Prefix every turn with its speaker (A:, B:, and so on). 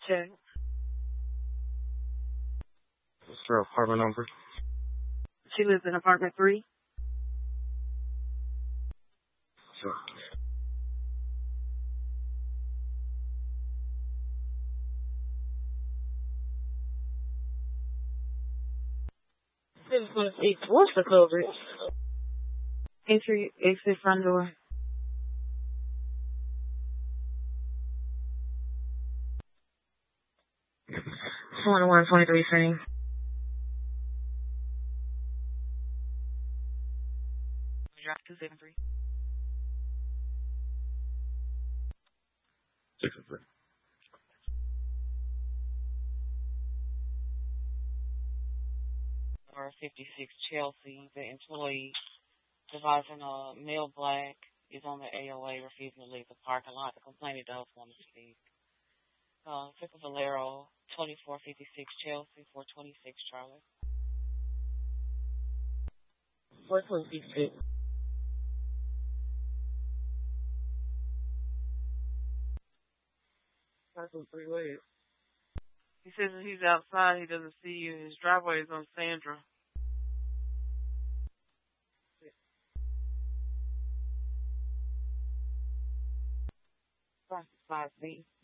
A: Check.
B: What's her apartment number?
A: She lives in apartment 3.
B: Sure.
A: What's the coverage? Entry, exit, front door.
C: One 23 thing.
A: Drop 273.
B: 603.
D: Or 56 Chelsea, the employee devising a male black is on the AOA refusing to leave the parking lot. The complainant does want to speak. Pico Valero, 2456 Chelsea, 426 Charlie.
C: 426.
A: That's on 3 ways. He says that he's outside. He doesn't see you. His driveway is on Sandra.
D: 5B.